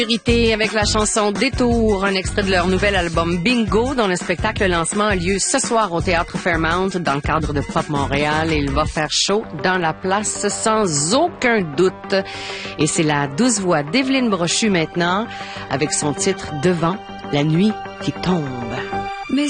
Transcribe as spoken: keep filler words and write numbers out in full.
Vérité avec la chanson Détour, un extrait de leur nouvel album Bingo, dont le spectacle lancement a lieu ce soir au Théâtre Fairmount dans le cadre de Pop Montréal, et il va faire chaud dans la place sans aucun doute. Et c'est la douce voix d'Evelyne Brochu maintenant avec son titre Devant la nuit qui tombe.